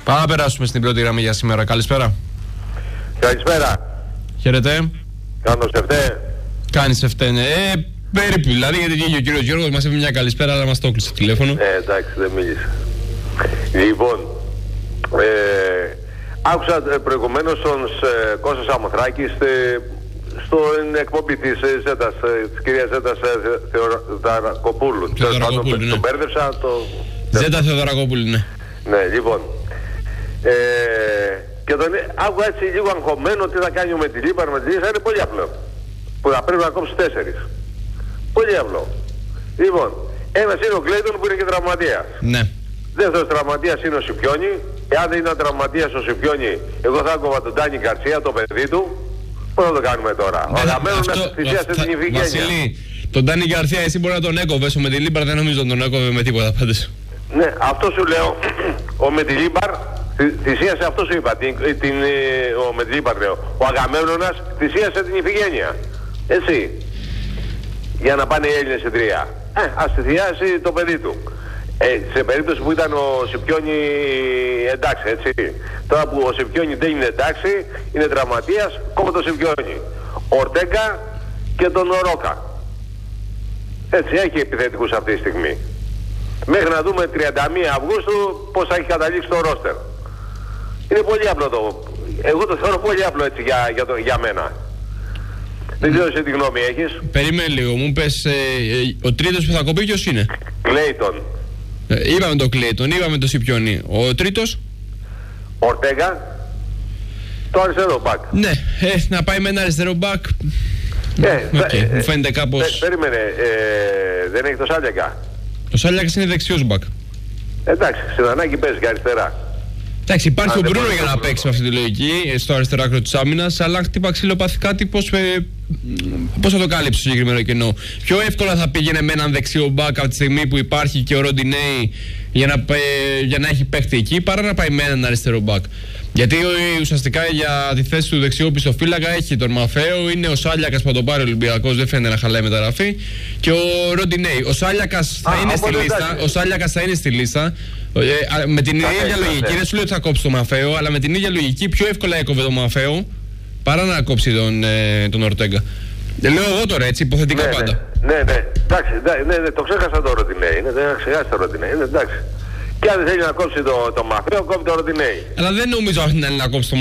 Πάμε να περάσουμε στην πρώτη γραμμή για σήμερα. Καλησπέρα. Καλησπέρα. Χαίρετε. Κάνω σεφτέ. Κάνεις σεφτέ, ναι. Περίπου. Δηλαδή, γιατί βγήκε ο κύριος Γιώργος, μας είπε μια καλησπέρα, αλλά μας το έκλεισε το τηλέφωνο. Εντάξει, δεν μίλησε. Λοιπόν, άκουσα προηγουμένως τον Κώστα Σαμοθράκη στην εκπομπή της κυρίας Ζέτας Θεοδωρακοπούλου. Θεοδωρακοπούλου, ναι. Τον μπέρδεψα. Ζέτα Θεοδωρακοπούλου, ναι. Ναι, λοιπόν. Και τον άκουγα έτσι λίγο αγχωμένο τι θα κάνει ο Μεντιλίμπαρ. Θα είναι πολύ απλό. Που θα πρέπει να κόψει 4. Πολύ απλό. Λοιπόν, ένας είναι ο Κλέιτον που είναι και τραυματίας. Ναι. Δεύτερος τραυματίας είναι ο Σιπιόνι. Εάν δεν ήταν τραυματίας ο Σιπιόνι, εγώ θα άκουγα τον Ντάνι Γκαρσία, το παιδί του. Πώς θα το κάνουμε τώρα? Ο Αγαμένονας θυσίασε την Ιφηγένεια. Βασιλή, τον Ντάνι Γκαρσία εσύ μπορεί να τον έκοβες. Ο Μεντιλίμπαρ δεν νομίζω να τον έκοβε με τίποτα πάντως. Ναι, αυτό σου λέω. Ο Μεντιλίμπαρ θυσίασε, αυτό σου είπα. Ο Μεντιλίμπαρ λέω. Ο Αγαμένονας θυσίασε την Ιφηγένεια. Έτσι. Για να πάνε οι Έλληνες σε 3. Ας θυσιάσει το παιδί του. Σε περίπτωση που ήταν ο Σιπιόνι εντάξει, έτσι. Τώρα που ο Σιπιόνι δεν είναι εντάξει, είναι τραυματίας, κόβω το Σιπιόνι. Ορτέγκα και τον Ρόκα. Έτσι, έχει επιθετικούς αυτή τη στιγμή. Μέχρι να δούμε 31 Αυγούστου πώς θα έχει καταλήξει το ρόστερ. Είναι πολύ απλό το. Εγώ το θεωρώ πολύ απλό έτσι για μένα. Δεν ξέρω εσύ τι γνώμη έχεις. Περίμενε λίγο, μου πες ο τρίτος που θα κοπεί ποιος είναι? Κλέιτον. Είπαμε τον Κλέιτον, είπαμε τον Σιπιόνι. Ο τρίτος? Ορτέγα. Το αριστερό μπακ. Ναι, να πάει με ένα αριστερό μπακ. Μου φαίνεται κάπως. Περίμενε, δεν έχει το Σάλιακα? Το Σάλιακας είναι δεξιός μπακ. Εντάξει, στην ανάγκη παίζει και αριστερά. Εντάξει, υπάρχει ο Μπρούνο για να παίξει με αυτή τη λογική στο αριστερό άκρο της άμυνας, αλλά χτύπα ξυλοπαθικά τύπος. Πώς θα το κάλυψει το συγκεκριμένο κενό? Πιο εύκολα θα πήγαινε με έναν δεξιό μπακ από τη στιγμή που υπάρχει και ο Ροντινέι για να έχει παίχτη εκεί, παρά να πάει με έναν αριστερό μπακ. Γιατί ουσιαστικά για τη θέση του δεξιού πιστοφύλακα έχει τον Μαφέο, είναι ο Σάλιακας που θα τον πάρει ο Ολυμπιακός, δεν φαίνεται να χαλάει μεταγραφή, και ο Ροντινέι. Ο Σάλιακας θα είναι στη λίστα. Ο Σάλιακας θα είναι στη λίστα. Με την ίδια λογική, δεν σου λέω ότι θα κόψει τον Μαφέο, αλλά με την ίδια λογική πιο εύκολα έκοβε τον Μαφέο παρά να κόψει τον Ορτέγκα. Λέω εγώ τώρα έτσι, υποθετικά πάντα. Ναι, εντάξει, το ξέχασα το Ροντινέι. Δεν έχω ξεχάσει το Ροντινέι, εντάξει. Και αν δεν θέλει να κόψει το Μαφέο, κόβει το Ροντινέι. Αλλά δεν νομίζω αυτή να είναι να κόψει το